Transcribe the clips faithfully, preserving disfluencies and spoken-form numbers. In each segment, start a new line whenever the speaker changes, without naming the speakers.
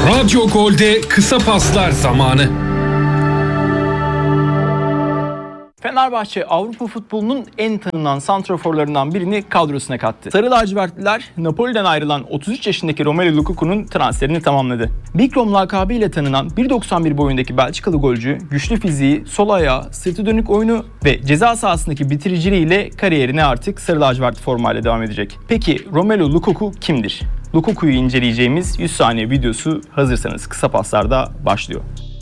Radyo Gol'de kısa paslar zamanı.
Fenerbahçe Avrupa futbolunun en tanınan santraforlarından birini kadrosuna kattı. Sarı lacivertliler Napoli'den ayrılan otuz üç yaşındaki Romelu Lukaku'nun transferini tamamladı. Big Rom lakabıyla tanınan bir doksan bir boyundaki Belçikalı golcü, güçlü fiziği, sol ayağı, sırtı dönük oyunu ve ceza sahasındaki bitiriciliğiyle kariyerine artık sarı lacivertli formayla devam edecek. Peki Romelu Lukaku kimdir? Lukaku'yu inceleyeceğimiz yüz saniye videosu hazırsanız kısa paslarda başlıyor.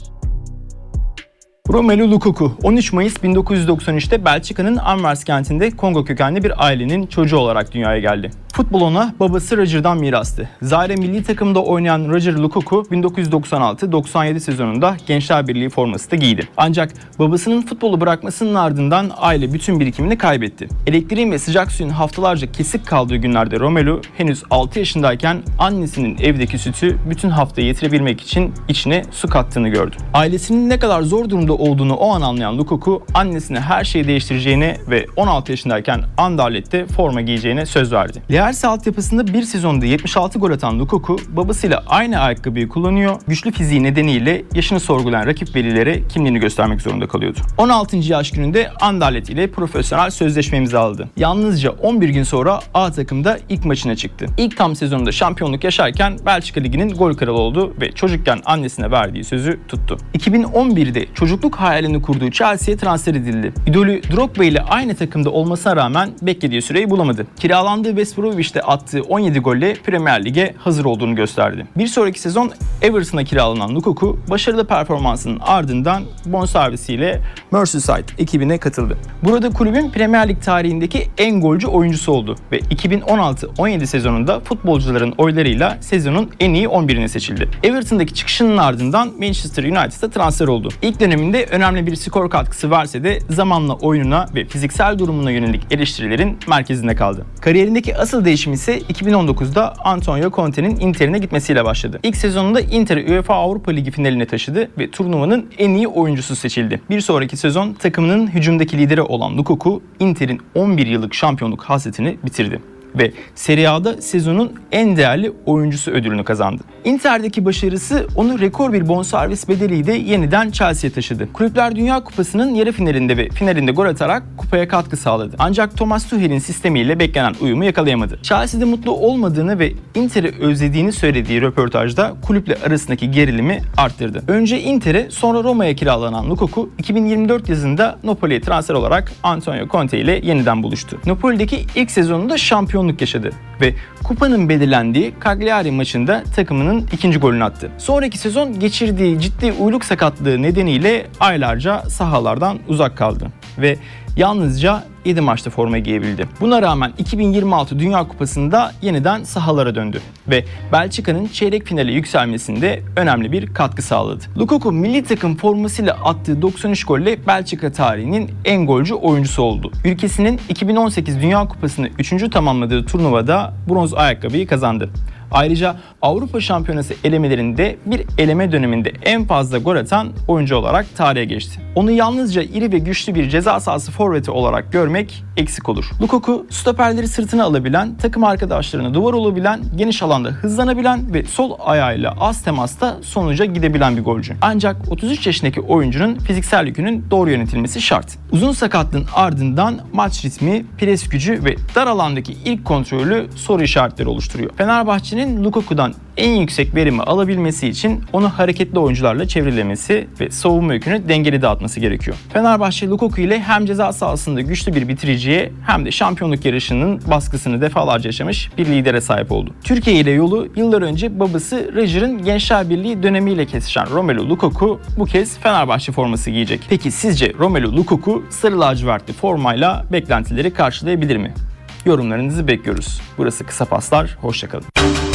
Romelu Lukaku on üç Mayıs bin dokuz yüz doksan üçte Belçika'nın Anvers kentinde Kongo kökenli bir ailenin çocuğu olarak dünyaya geldi. Futbol ona babası Roger'dan mirastı. Zaire milli takımda oynayan Roger Lukaku bin dokuz yüz doksan altı doksan yedi sezonunda Gençler Birliği forması da giydi. Ancak babasının futbolu bırakmasının ardından aile bütün birikimini kaybetti. Elektriğin ve sıcak suyun haftalarca kesik kaldığı günlerde Romelu henüz altı yaşındayken annesinin evdeki sütü bütün hafta yetirebilmek için içine su kattığını gördü. Ailesinin ne kadar zor durumda olduğunu o an anlayan Lukaku annesine her şeyi değiştireceğine ve on altı yaşındayken Anderlecht'te forma giyeceğine söz verdi. Lierse altyapısında bir sezonda yetmiş altı gol atan Lukaku babasıyla aynı ayakkabıyı kullanıyor, güçlü fiziği nedeniyle yaşını sorgulayan rakip velilere kimliğini göstermek zorunda kalıyordu. on altıncı yaş gününde Anderlecht ile profesyonel sözleşme imzaladı. Yalnızca on bir gün sonra A takımda ilk maçına çıktı. İlk tam sezonunda şampiyonluk yaşarken Belçika Ligi'nin gol kralı oldu ve çocukken annesine verdiği sözü tuttu. iki bin on birde çocukluk hayalini kurduğu Chelsea'ye transfer edildi. İdolü Drogba ile aynı takımda olmasına rağmen beklediği süreyi bulamadı. Kiralandığı West Bromwich'te attığı on yedi golle Premier Lig'e hazır olduğunu gösterdi. Bir sonraki sezon Everton'a kiralanan Lukaku başarılı performansının ardından bonservisiyle Merseyside ekibine katıldı. Burada kulübün Premier Lig tarihindeki en golcü oyuncusu oldu ve iki bin on altı on yedi sezonunda futbolcuların oylarıyla sezonun en iyi on birine seçildi. Everton'daki çıkışının ardından Manchester United'a transfer oldu. İlk döneminde önemli bir skor katkısı verse de zamanla oyununa ve fiziksel durumuna yönelik eleştirilerin merkezinde kaldı. Kariyerindeki asıl değişim ise iki bin on dokuzda Antonio Conte'nin Inter'ine gitmesiyle başladı. İlk sezonunda Inter'i UEFA Avrupa Ligi finaline taşıdı ve turnuvanın en iyi oyuncusu seçildi. Bir sonraki sezon takımının hücumdaki lideri olan Lukaku, Inter'in on bir yıllık şampiyonluk hasretini bitirdi ve Serie A'da sezonun en değerli oyuncusu ödülünü kazandı. Inter'deki başarısı onu rekor bir bonservis bedeliyle yeniden Chelsea'ye taşıdı. Kulüpler Dünya Kupası'nın yarı finalinde ve finalinde gol atarak kupaya katkı sağladı. Ancak Thomas Tuchel'in sistemiyle beklenen uyumu yakalayamadı. Chelsea'de mutlu olmadığını ve Inter'i özlediğini söylediği röportajda kulüple arasındaki gerilimi arttırdı. Önce Inter'e sonra Roma'ya kiralanan Lukaku iki bin yirmi dört yazında Napoli'ye transfer olarak Antonio Conte ile yeniden buluştu. Napoli'deki ilk sezonunda şampiyon yaşadı ve kupanın belirlendiği Cagliari maçında takımının ikinci golünü attı. Sonraki sezon geçirdiği ciddi uyluk sakatlığı nedeniyle aylarca sahalardan uzak kaldı ve yalnızca yedi maçta forma giyebildi. Buna rağmen iki bin yirmi altı Dünya Kupası'nda yeniden sahalara döndü ve Belçika'nın çeyrek finale yükselmesinde önemli bir katkı sağladı. Lukaku milli takım formasıyla attığı doksan üç golle Belçika tarihinin en golcü oyuncusu oldu. Ülkesinin iki bin on sekiz Dünya Kupası'nı üçüncü tamamladığı turnuvada bronz ayakkabıyı kazandı. Ayrıca Avrupa Şampiyonası elemelerinde bir eleme döneminde en fazla gol atan oyuncu olarak tarihe geçti. Onu yalnızca iri ve güçlü bir ceza sahası forveti olarak görmek eksik olur. Lukaku, stoperleri sırtına alabilen, takım arkadaşlarına duvar olabilen, geniş alanda hızlanabilen ve sol ayağıyla az temasta sonuca gidebilen bir golcü. Ancak otuz üç yaşındaki oyuncunun fiziksel yükünün doğru yönetilmesi şart. Uzun sakatlığın ardından maç ritmi, pres gücü ve dar alandaki ilk kontrolü soru işaretleri oluşturuyor. Fenerbahçe'nin Lukaku'dan en yüksek verimi alabilmesi için onu hareketli oyuncularla çevrilemesi ve savunma yükünü dengeli dağıtması gerekiyor. Fenerbahçe Lukaku ile hem ceza sahasında güçlü bir bitiriciye hem de şampiyonluk yarışının baskısını defalarca yaşamış bir lidere sahip oldu. Türkiye ile yolu yıllar önce babası Roger'ın Gençler Birliği dönemiyle kesişen Romelu Lukaku bu kez Fenerbahçe forması giyecek. Peki sizce Romelu Lukaku sarı lacivertli formayla beklentileri karşılayabilir mi? Yorumlarınızı bekliyoruz. Burası Kısa Paslar, hoşça kalın.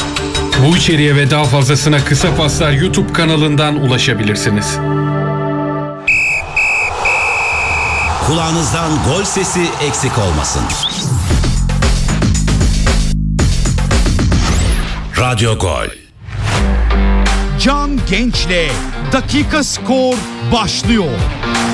Bu içeriğe ve daha fazlasına Kısa Paslar YouTube kanalından ulaşabilirsiniz.
Kulağınızdan gol sesi eksik olmasın. Radyo Gol.
Can Genç'le Dakika Skor başlıyor.